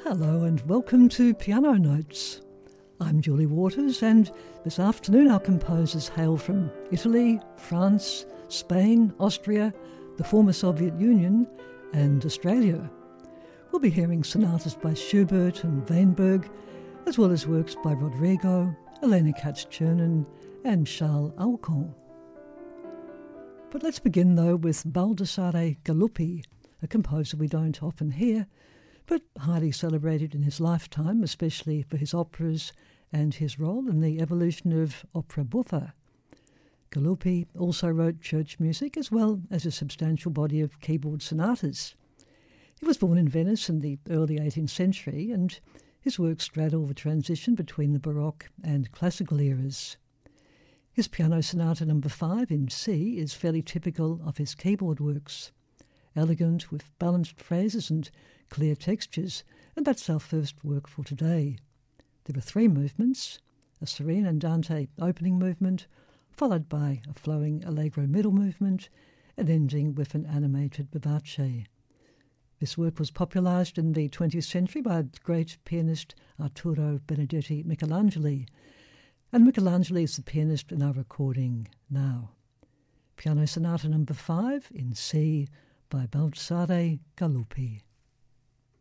Hello and welcome to Piano Notes. I'm Julie Waters, and this afternoon our composers hail from Italy, France, Spain, Austria, the former Soviet Union and Australia. We'll be hearing sonatas by Schubert and Weinberg, as well as works by Rodrigo, Elena Katz-Chernin and Charles Alkan. But let's begin though with Baldassare Galuppi, a composer we don't often hear, but highly celebrated in his lifetime, especially for his operas and his role in the evolution of opera buffa. Galuppi also wrote church music as well as a substantial body of keyboard sonatas. He was born in Venice in the early 18th century, and his works straddle the transition between the Baroque and classical eras. His Piano Sonata No. 5 in C is fairly typical of his keyboard works. Elegant with balanced phrases and clear textures, and that's our first work for today. There are 3 movements, a serene andante opening movement, followed by a flowing allegro middle movement, and ending with an animated vivace. This work was popularised in the 20th century by the great pianist Arturo Benedetti Michelangeli, and Michelangeli is the pianist in our recording now. Piano Sonata No. 5 in C by Baldassare Galuppi.